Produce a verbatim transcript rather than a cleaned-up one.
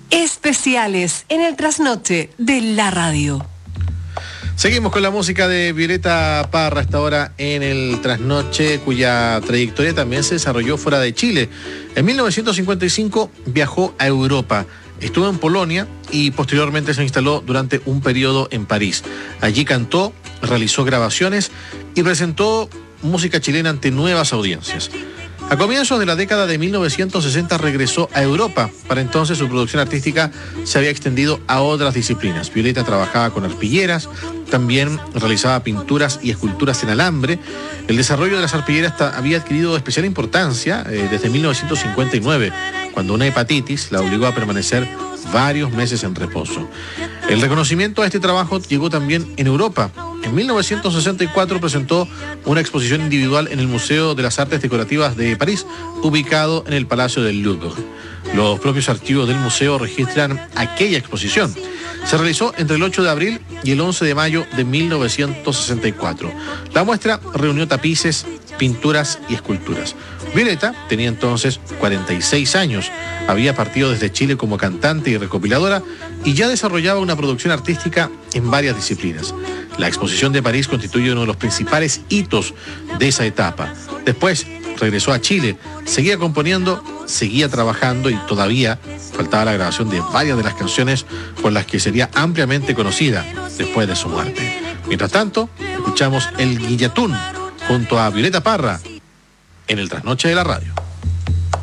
Especiales en el trasnoche de la radio. Seguimos con la música de Violeta Parra, esta hora en el trasnoche, cuya trayectoria también se desarrolló fuera de Chile. En mil novecientos cincuenta y cinco viajó a Europa, estuvo en Polonia y posteriormente se instaló durante un periodo en París. Allí cantó, realizó grabaciones y presentó música chilena ante nuevas audiencias. A comienzos de la década de mil novecientos sesenta regresó a Europa. Para entonces su producción artística se había extendido a otras disciplinas. Violeta trabajaba con arpilleras, también realizaba pinturas y esculturas en alambre. El desarrollo de las arpilleras había adquirido especial importancia eh, desde mil novecientos cincuenta y nueve, cuando una hepatitis la obligó a permanecer varios meses en reposo. El reconocimiento a este trabajo llegó también en Europa. En mil novecientos sesenta y cuatro presentó una exposición individual en el Museo de las Artes Decorativas de París, ubicado en el Palacio del Louvre. Los propios archivos del museo registran aquella exposición. Se realizó entre el ocho de abril y el once de mayo de mil novecientos sesenta y cuatro. La muestra reunió tapices, pinturas y esculturas. Violeta tenía entonces cuarenta y seis años, había partido desde Chile como cantante y recopiladora y ya desarrollaba una producción artística en varias disciplinas. La exposición de París constituye uno de los principales hitos de esa etapa. Después regresó a Chile, seguía componiendo, seguía trabajando y todavía faltaba la grabación de varias de las canciones con las que sería ampliamente conocida después de su muerte. Mientras tanto, escuchamos El Guillatún junto a Violeta Parra en el trasnoche de la radio.